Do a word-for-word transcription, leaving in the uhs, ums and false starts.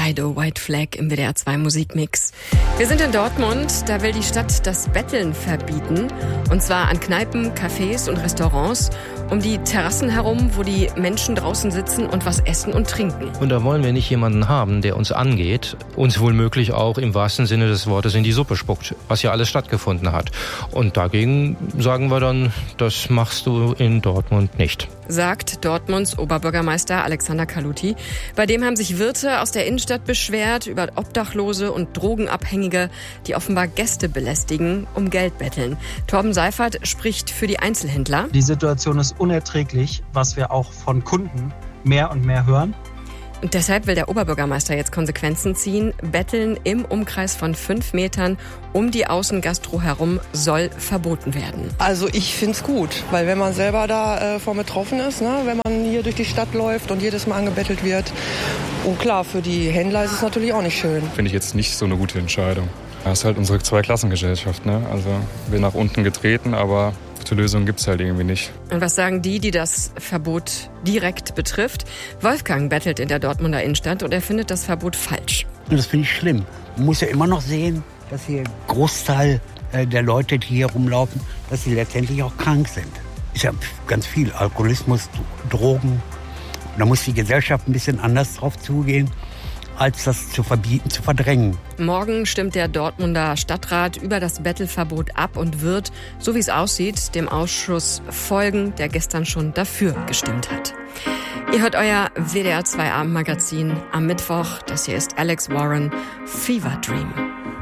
Dido, White Flag im W D R zwei Musikmix. Wir sind in Dortmund, da will die Stadt das Betteln verbieten. Und zwar an Kneipen, Cafés und Restaurants, um die Terrassen herum, wo die Menschen draußen sitzen und was essen und trinken. Und da wollen wir nicht jemanden haben, der uns angeht, uns wohlmöglich auch im wahrsten Sinne des Wortes in die Suppe spuckt, was ja alles stattgefunden hat. Und dagegen sagen wir dann, das machst du in Dortmund nicht. Sagt Dortmunds Oberbürgermeister Alexander Kaluti. Bei dem haben sich Wirte aus der Innenstadt beschwert über Obdachlose und Drogenabhängige, die offenbar Gäste belästigen, um Geld betteln. Torben Seifert spricht für die Einzelhändler. Die Situation ist unerträglich, was wir auch von Kunden mehr und mehr hören. Und deshalb will der Oberbürgermeister jetzt Konsequenzen ziehen. Betteln im Umkreis von fünf Metern um die Außengastro herum soll verboten werden. Also ich find's gut, weil wenn man selber da äh, vor betroffen ist, ne, wenn man hier durch die Stadt läuft und jedes Mal angebettelt wird. Und klar, für die Händler ist es natürlich auch nicht schön. Finde ich jetzt nicht so eine gute Entscheidung. Das ist halt unsere Zweiklassengesellschaft, ne? Also wir nach unten getreten, aber gute Lösung gibt's halt irgendwie nicht. Und was sagen die, die das Verbot direkt betrifft? Wolfgang bettelt in der Dortmunder Innenstadt und er findet das Verbot falsch. Das finde ich schlimm. Man muss ja immer noch sehen, dass hier ein Großteil der Leute, die hier rumlaufen, dass sie letztendlich auch krank sind. Ist ja ganz viel Alkoholismus, Drogen. Da muss die Gesellschaft ein bisschen anders drauf zugehen, als das zu verbieten, zu verdrängen. Morgen stimmt der Dortmunder Stadtrat über das Bettelverbot ab und wird, so wie es aussieht, dem Ausschuss folgen, der gestern schon dafür gestimmt hat. Ihr hört euer W D R zwei Abendmagazin am Mittwoch. Das hier ist Alex Warren, Fever Dream.